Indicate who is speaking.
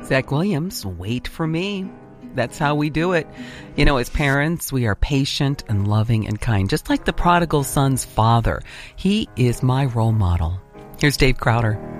Speaker 1: Zach Williams, Wait for Me. That's how we do it. You know, as parents, we are patient and loving and kind, just like the prodigal son's father. He is my role model. Here's Dave Crowder.